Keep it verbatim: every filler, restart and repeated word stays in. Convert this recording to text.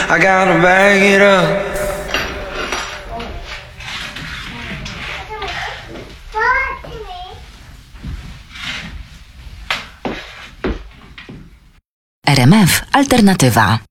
I gotta bag it up. R M F Alternatywa.